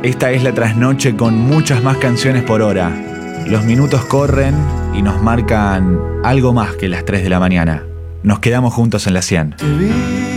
Esta es la trasnoche con muchas más canciones por hora. Los minutos corren y nos marcan algo más que las 3 de la mañana. Nos quedamos juntos en la 100.